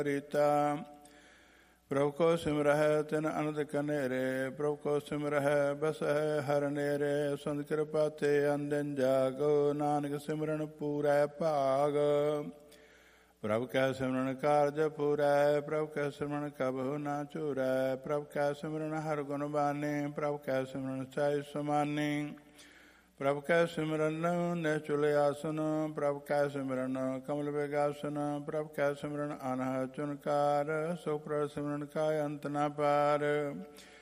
ਰੀਤਾ। ਪ੍ਰਭੁ ਕੋ ਸਿਮਰਹਿ ਤਿਨ ਅਨੰਦ ਕਨੇਰੇ, ਪ੍ਰਭੁ ਕੋ ਸਿਮਰਹਿ ਬਸਹਿ ਹਰਿ ਨੇਰੇ। ਸੰਤ ਕਿਰਪਾ ਤੇ ਅੰਦਿਨ ਜਾਗੋ, ਨਾਨਕ ਸਿਮਰਨ ਪੂਰੈ ਭਾਗ। ਪ੍ਰਭੁ ਕੈ ਸਿਮਰਨ ਕਾਰਜ ਪੂਰੈ, ਪ੍ਰਭੁ ਕੈ ਸਿਮਰਨ ਕਬਹੁ ਨਾ ਝੂਰੈ। ਪ੍ਰਭੁ ਕੈ ਸਿਮਰਨ ਹਰਿ ਗੁਣ ਬਾਣੀ, ਪ੍ਰਭੁ ਕੈ ਸਿਮਰਨ ਸਹਿਜ ਸਮਾਨੀ। ਪ੍ਰਭੁ ਕੈ ਸਿਮਰਨ ਨਿਹਚੁਲ ਆਸਨ, ਪ੍ਰਭੁ ਕੈ ਸਿਮਰਨ ਕਮਲ ਬਿਗਾਸਨ। ਪ੍ਰਭੁ ਕੈ ਸਿਮਰਨ ਅਨਹਦ ਚੁਨਕਾਰ, ਸੋ ਪ੍ਰਭ ਸਿਮਰਨ ਕਾ ਅੰਤ ਨਾ ਪਾਰ।